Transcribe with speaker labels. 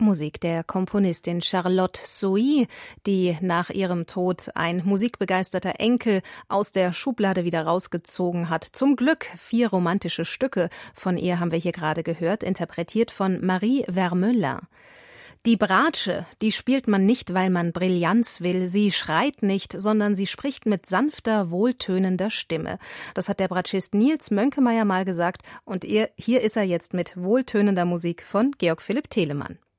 Speaker 1: Musik der Komponistin Charlotte Sohi, die nach ihrem Tod ein musikbegeisterter Enkel aus der Schublade wieder rausgezogen hat. Zum Glück 4 romantische Stücke von ihr haben wir hier gerade gehört, interpretiert von Marie Vermeulen. Die Bratsche, die spielt man nicht, weil man Brillanz will. Sie schreit nicht, sondern sie spricht mit sanfter, wohltönender Stimme. Das hat der Bratschist Nils Mönkemeyer mal gesagt und hier ist er jetzt mit wohltönender Musik von Georg Philipp Telemann.